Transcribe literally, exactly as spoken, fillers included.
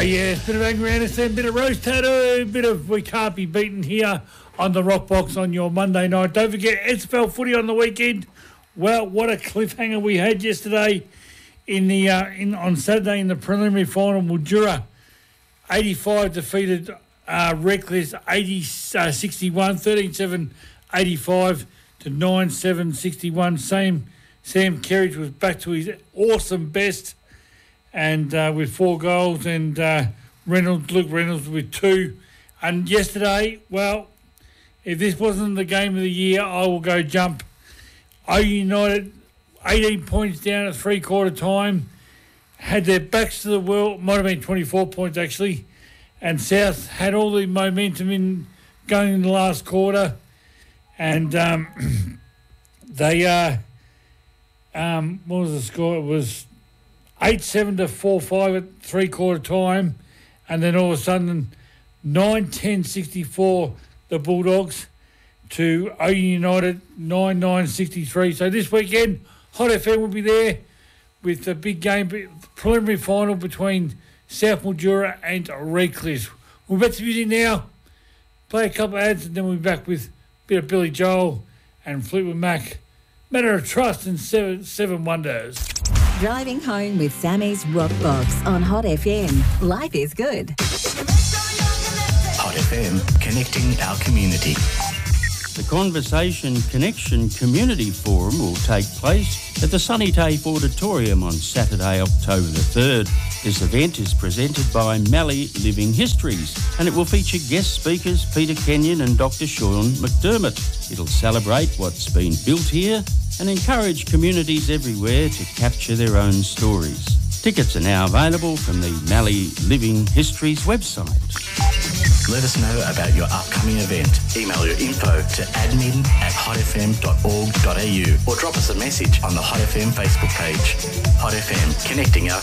yeah, bit of Angry Anderson, bit of Roast Tattoo, bit of We Can't Be Beaten here on the Rock Box on your Monday night. Don't forget S F L footy on the weekend. Well, what a cliffhanger we had yesterday in the uh, in on Saturday in the preliminary final. Mildura eighty-five defeated uh, Reckless eighty, uh, sixty-one, thirteen seven, eighty-five to nine seven, sixty-one. Same Sam Kerridge was back to his awesome best. And uh, with four goals, and uh, Reynolds, Luke Reynolds with two. And yesterday, well, if this wasn't the game of the year, I will go jump. O United, eighteen points down at three-quarter time, had their backs to the world, might have been twenty-four points actually, and South had all the momentum in going in the last quarter, and um, they, uh, um, what was the score? It was eight seven to four five at three-quarter time, and then all of a sudden nine ten sixty-four the Bulldogs to O United nine nine sixty-three. So this weekend, Hot F M will be there with the big game, preliminary final between South Mildura and Redcliffe. We'll bet some music now, play a couple of ads, and then we'll be back with a bit of Billy Joel and Fleetwood Mac. Matter of Trust and Seven, seven Wonders. Driving home with Sammy's Rock Box on Hot F M. Life is good. Hot F M, connecting our community. The Conversation Connection Community Forum will take place at the Sunny Tafe Auditorium on Saturday, October the third. This event is presented by Mallee Living Histories, and it will feature guest speakers Peter Kenyon and Doctor Sean McDermott. It'll celebrate what's been built here and encourage communities everywhere to capture their own stories. Tickets are now available from the Mallee Living Histories website. Let us know about your upcoming event. Email your info to admin at hotfm dot org dot a u or drop us a message on the Hot F M Facebook page. Hot F M, connecting our